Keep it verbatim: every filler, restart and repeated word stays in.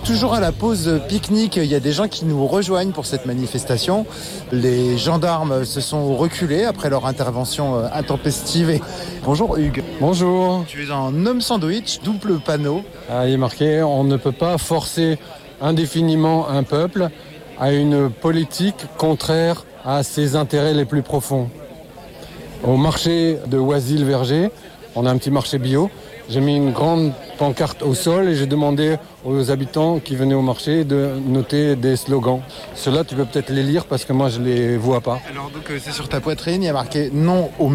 toujours à la pause pique-nique, il y a des gens qui nous rejoignent pour cette manifestation. Les gendarmes se sont reculés après leur intervention intempestive. Et... Bonjour Hugues. Bonjour. Tu es un homme sandwich, double panneau. Ah, il est marqué, on ne peut pas forcer indéfiniment un peuple à une politique contraire à ses intérêts les plus profonds. Au marché de Oisille-Verger, on a un petit marché bio, j'ai mis une grande pancarte au sol et j'ai demandé aux habitants qui venaient au marché de noter des slogans. Ceux-là, tu peux peut-être les lire parce que moi, je ne les vois pas. Alors donc c'est sur ta poitrine, il y a marqué « Non au